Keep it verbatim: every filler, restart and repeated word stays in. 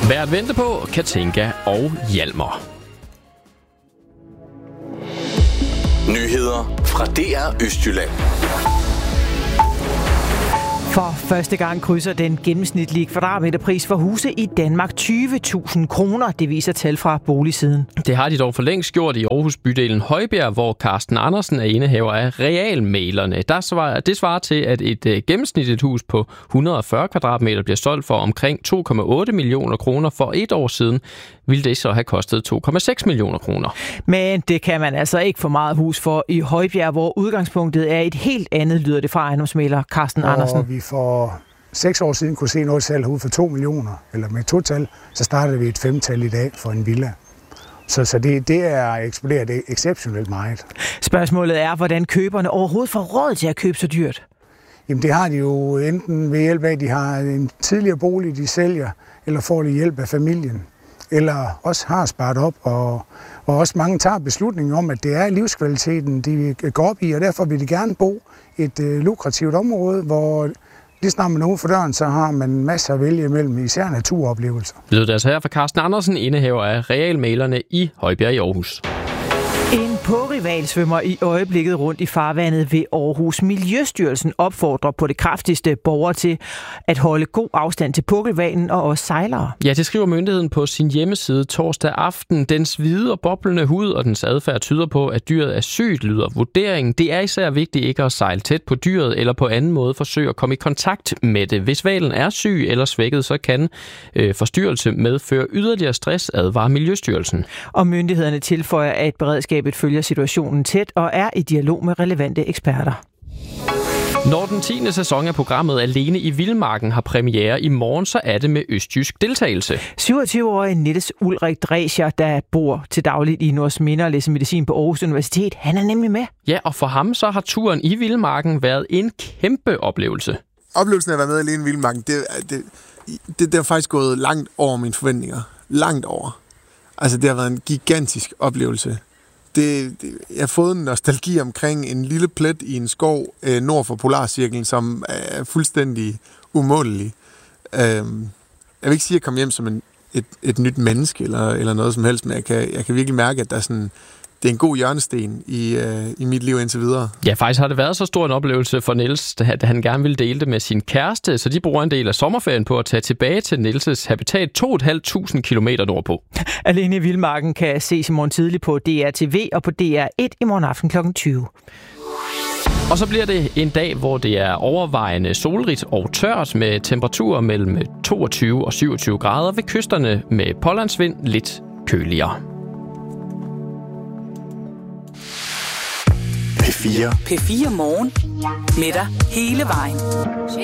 Værd at vente på, Katinka og Hjalmar. Nyheder fra D R Østjylland. For første gang krydser den gennemsnitlige kvadratmeterpris for huse i Danmark tyve tusind kroner. Det viser tal fra Boligsiden. Det har de dog for længst gjort i Aarhus bydelen Højbjerg, hvor Carsten Andersen er indehaver af Realmalerne. Der svarer, det svarer til, at et uh, gennemsnitligt hus på et hundrede og fyrre kvadratmeter bliver solgt for omkring to komma otte millioner kroner. For et år siden ville det så have kostet to komma seks millioner kroner. Men det kan man altså ikke få meget hus for i Højbjerg, hvor udgangspunktet er et helt andet, lyder det fra ejendomsmægler Carsten og Andersen. Vi for seks år siden kunne se noget salg ud for to millioner, eller med total, så startede vi et femtal i dag for en villa. Så, så det, det er eksploderet exceptionelt meget. Spørgsmålet er, hvordan køberne overhovedet får råd til at købe så dyrt? Jamen det har de jo enten ved hjælp af, at de har en tidligere bolig, de sælger, eller får de hjælp af familien, eller også har sparet op, og, og også mange tager beslutningen om, at det er livskvaliteten, de går op i, og derfor vil de gerne bo i et øh, lukrativt område, hvor lige snart man er ude for døren, så har man masser at vælge imellem, især naturoplevelser. Det er altså her fra Carsten Andersen, indehaver af Realmalerne i Højbjerg i Aarhus. En pårival svømmer i øjeblikket rundt i farvandet ved Aarhus. Miljøstyrelsen opfordrer på det kraftigste borgere til at holde god afstand til pukkelvalen og også sejlere. Ja, det skriver myndigheden på sin hjemmeside torsdag aften. Dens hvide og boblende hud og dens adfærd tyder på, at dyret er sygt, lyder vurderingen. Det er især vigtigt ikke at sejle tæt på dyret eller på anden måde forsøge at komme i kontakt med det. Hvis hvalen er syg eller svækket, så kan øh, forstyrrelse medføre yderligere stress, advarer Miljøstyrelsen. Og myndighederne tilføjer, at beredskabet følger situationen tæt og er i dialog med relevante eksperter. Når den tiende sæson af programmet Alene i Vildmarken har premiere i morgen, så er det med østjysk deltagelse. syvogtyve-årige Niels Ulrik Drescher, der bor til dagligt i Nordsminde og læser medicin på Aarhus Universitet, han er nemlig med. Ja, og for ham så har turen i Vildmarken været en kæmpe oplevelse. Oplevelsen af at være med Alene i Vildmarken, det, det, det, det har faktisk gået langt over mine forventninger. Langt over. Altså, det har været en gigantisk oplevelse. Det, det, jeg har fået en nostalgi omkring en lille plet i en skov øh, nord for Polarcirklen, som er fuldstændig umådelig. Øh, jeg vil ikke sige, at jeg kom hjem som en, et, et nyt menneske eller, eller noget som helst, men jeg kan, jeg kan virkelig mærke, at der er sådan, det er en god hjørnesten i, øh, i mit liv indtil videre. Ja, faktisk har det været så stor en oplevelse for Niels, at han gerne ville dele det med sin kæreste, så de bruger en del af sommerferien på at tage tilbage til Niels' habitat to tusind fem hundrede kilometer nordpå. Alene i Vildmarken kan ses i morgen tidlig på D R T V og på D R et i morgen aften klokken tyve. Og så bliver det en dag, hvor det er overvejende solrigt og tørt med temperaturer mellem toogtyve og syvogtyve grader ved kysterne med pålandsvind lidt køligere. P fire. P fire Morgen. Med dig hele vejen.